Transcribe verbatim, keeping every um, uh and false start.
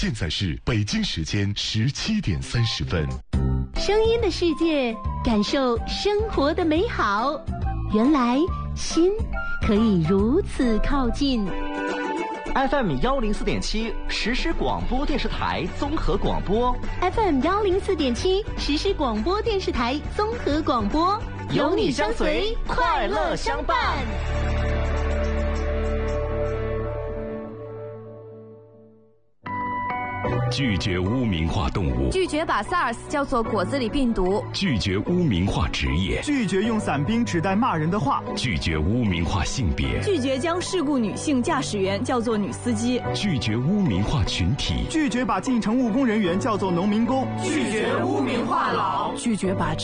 现在是北京时间十七点三十分。 声音的世界，感受生活的美好。原来心可以如此靠近。 F M 幺零四点七实时广播电视台综合广播 ，F M 幺零四点七实时广播电视台综合广播， 有你相随，快乐相伴。 拒绝污名化动物， 拒绝把 SARS 叫做果子狸病毒， 拒绝污名化职业， 拒绝用伞兵指代骂人的话， 拒绝污名化性别， 拒绝将事故女性驾驶员叫做女司机， 拒绝污名化群体， 拒绝把进城务工人员叫做农民工， 拒绝污名化老， 拒绝把